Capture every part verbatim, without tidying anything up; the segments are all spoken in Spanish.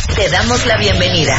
Te damos la bienvenida.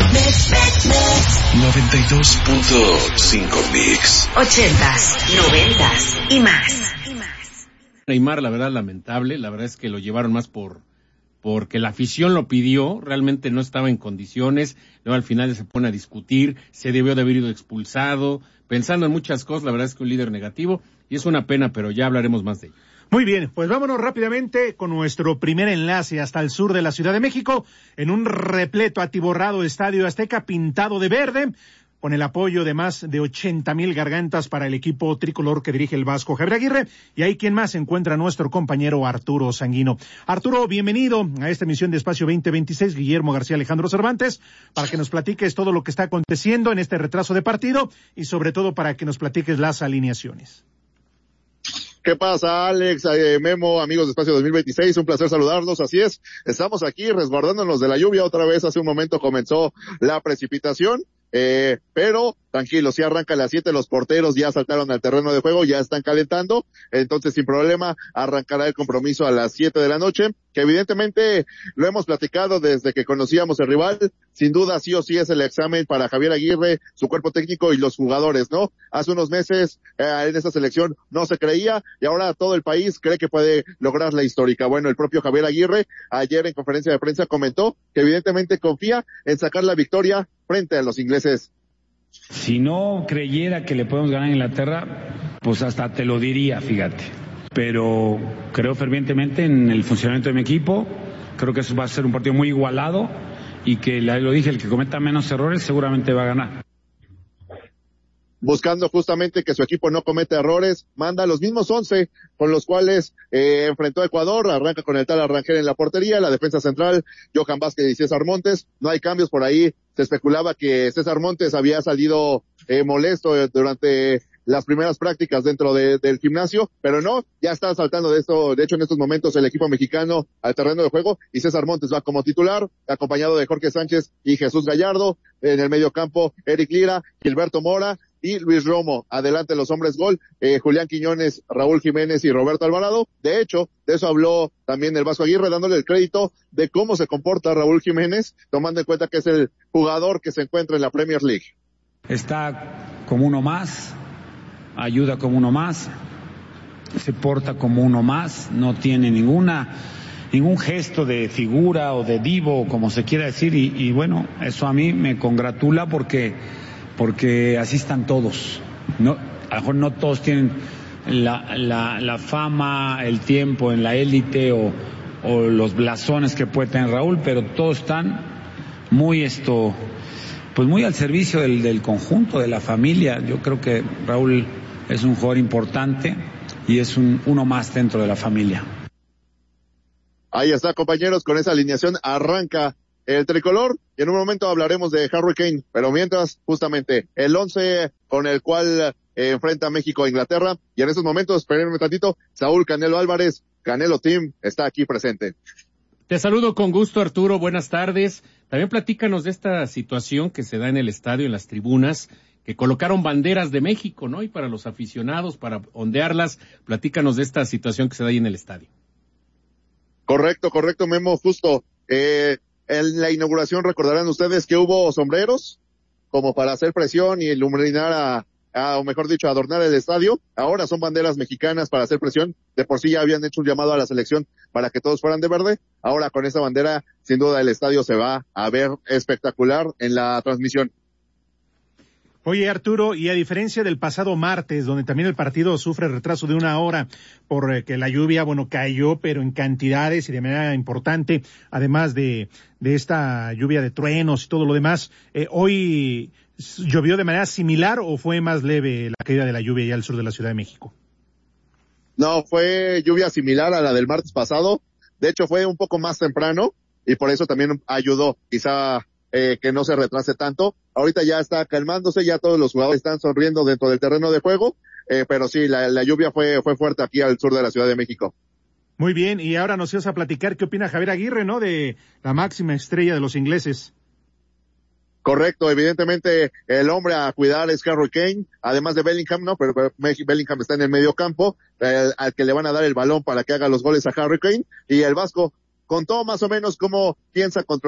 noventa y dos punto cinco Mix. Ochentas, noventas y más. Neymar, la verdad, lamentable. La verdad es que lo llevaron más por porque la afición lo pidió. Realmente no estaba en condiciones. Luego al final se pone a discutir. Se debió de haber ido expulsado. Pensando en muchas cosas, la verdad es que un líder negativo. Y es una pena, pero ya hablaremos más de ello. Muy bien, pues vámonos rápidamente con nuestro primer enlace hasta el sur de la Ciudad de México, en un repleto, atiborrado Estadio Azteca pintado de verde, con el apoyo de más de ochenta mil gargantas para el equipo tricolor que dirige el Vasco Javier Aguirre, y ahí quien más se encuentra nuestro compañero Arturo Sanguino. Arturo, bienvenido a esta emisión de Espacio veinte veintiséis, Guillermo García Alejandro Cervantes, para que nos platiques todo lo que está aconteciendo en este retraso de partido, y sobre todo para que nos platiques las alineaciones. ¿Qué pasa, Alex, eh, Memo, amigos de Espacio dos mil veintiséis? Un placer saludarlos. Así es, estamos aquí resguardándonos de la lluvia. Otra vez hace un momento comenzó la precipitación, eh, pero tranquilo, si arranca a las siete, los porteros ya saltaron al terreno de juego, ya están calentando, entonces sin problema arrancará el compromiso a las siete de la noche, que evidentemente lo hemos platicado desde que conocíamos el rival. Sin duda sí o sí es el examen para Javier Aguirre, su cuerpo técnico y los jugadores, ¿no? Hace unos meses eh, en esta selección no se creía y ahora todo el país cree que puede lograr la histórica. Bueno, el propio Javier Aguirre ayer en conferencia de prensa comentó que evidentemente confía en sacar la victoria frente a los ingleses. Si no creyera que le podemos ganar a Inglaterra, pues hasta te lo diría, fíjate. Pero creo fervientemente en el funcionamiento de mi equipo, creo que eso va a ser un partido muy igualado y que, lo dije, el que cometa menos errores seguramente va a ganar. Buscando justamente que su equipo no cometa errores, manda los mismos once con los cuales eh, enfrentó a Ecuador. Arranca con el tal Arrangel en la portería, la defensa central, Johan Vázquez y César Montes. No hay cambios por ahí. Se especulaba que César Montes había salido eh, molesto durante las primeras prácticas dentro de, del gimnasio, pero no, ya está saltando de esto. De hecho, en estos momentos el equipo mexicano al terreno de juego y César Montes va como titular, acompañado de Jorge Sánchez y Jesús Gallardo. En el medio campo, Eric Lira, Gilberto Mora y Luis Romo. Adelante los hombres gol, eh, Julián Quiñones, Raúl Jiménez y Roberto Alvarado. De hecho, de eso habló también el Vasco Aguirre, dándole el crédito de cómo se comporta Raúl Jiménez, tomando en cuenta que es el jugador que se encuentra en la Premier League. Está como uno más, ayuda como uno más, se porta como uno más, no tiene ninguna ningún gesto de figura o de divo, como se quiera decir, y, y bueno, eso a mí me congratula porque porque así están todos. No, a lo mejor no todos tienen la, la, la fama, el tiempo en la élite o, o los blasones que puede tener Raúl, pero todos están muy esto, pues muy al servicio del, del conjunto, de la familia. Yo creo que Raúl es un jugador importante y es un, uno más dentro de la familia. Ahí está, compañeros, con esa alineación arranca el tricolor, y en un momento hablaremos de Harry Kane, pero mientras, justamente, el once con el cual eh, enfrenta México a Inglaterra, y en estos momentos, espérenme un tantito, Saúl Canelo Álvarez, Canelo Team, está aquí presente. Te saludo con gusto, Arturo, buenas tardes. También platícanos de esta situación que se da en el estadio, en las tribunas, que colocaron banderas de México, ¿no? Y para los aficionados, para ondearlas, platícanos de esta situación que se da ahí en el estadio. Correcto, correcto, Memo, justo, eh, en la inauguración recordarán ustedes que hubo sombreros como para hacer presión y iluminar a, a, o mejor dicho, adornar el estadio. Ahora son banderas mexicanas para hacer presión. De por sí ya habían hecho un llamado a la selección para que todos fueran de verde. Ahora con esa bandera, sin duda el estadio se va a ver espectacular en la transmisión. Oye, Arturo, y a diferencia del pasado martes, donde también el partido sufre retraso de una hora por que la lluvia, bueno, cayó, pero en cantidades y de manera importante, además de, de esta lluvia de truenos y todo lo demás, eh, ¿hoy llovió de manera similar o fue más leve la caída de la lluvia allá al sur de la Ciudad de México? No, fue lluvia similar a la del martes pasado. De hecho, fue un poco más temprano y por eso también ayudó, quizá, Eh, que no se retrase tanto. Ahorita ya está calmándose, ya todos los jugadores están sonriendo dentro del terreno de juego, eh, pero sí, la, la lluvia fue, fue fuerte aquí al sur de la Ciudad de México. Muy bien, y ahora nos ibas a platicar qué opina Javier Aguirre, ¿no? De la máxima estrella de los ingleses. Correcto, evidentemente el hombre a cuidar es Harry Kane, además de Bellingham, ¿no? Pero, pero Bellingham está en el medio campo, eh, al que le van a dar el balón para que haga los goles a Harry Kane, y el Vasco contó más o menos cómo piensa controlar